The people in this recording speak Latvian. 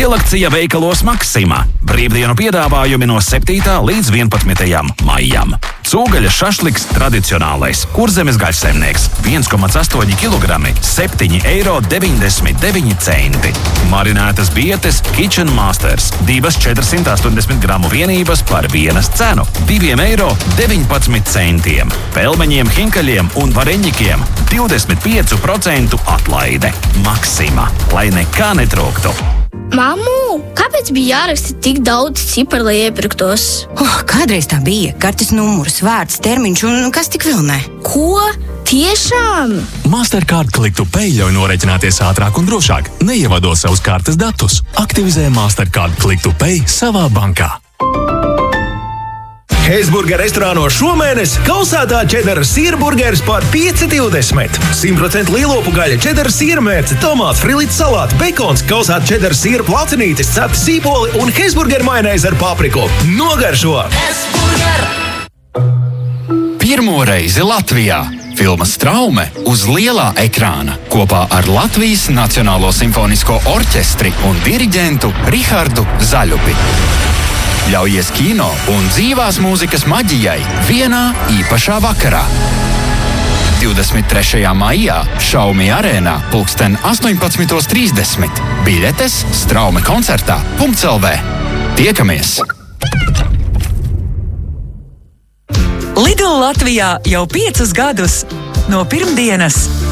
Lielakcija veikalos Maksima. Brīvdienu piedāvājumi no 7. līdz 11. maijam. Cūgaļa šašliks tradicionālais. Kurzemes gaļsaimnieks 1,8 kg, 7,99 €. Marinētas bietes Kitchen Masters. 2 480 gramu vienības par vienas cenu - 2,19 €. Pelmeņiem, hinkaļiem un vareņģikiem 25% atlaide. Maksima, lai nekā netrūktu. Mammu, kāpēc bija jāraksta tik daudz ciparu, lai iepirktos? Kādreiz tā bija. Kartes numurs, vārds, termiņš un kas tik vēl ne. Ko? Tiešām? Mastercard Click to Pay ļauj norēķināties ātrāk un drošāk, neievadot savus kartes datus. Aktivizē Mastercard Click to Pay savā bankā. Heisburger restorānos šomēnes kausētā čedara sīrburgeris par 5,20. 100% lielopu gaļa, čedara sīrmērce, tomāts, frilīts salāti, bekons, kausēta čedara sīra placenītis, cepta sīpoli un Heisburger majonēze ar papriku. Nogaršo! Pirmo reizi Latvijā filma Straume uz lielā ekrāna kopā ar Latvijas Nacionālo simfonisko orķestri un diriģentu Rihardu Zaļupi. Ļaujies kino un dzīvās mūzikas maģijai vienā īpašā vakarā. 23. maijā Šaumi arēnā pulksten 18:30. Biļetes Straume koncertā.lv. Tiekamies! Lidl Latvijā jau 5 gadus. No pirmdienas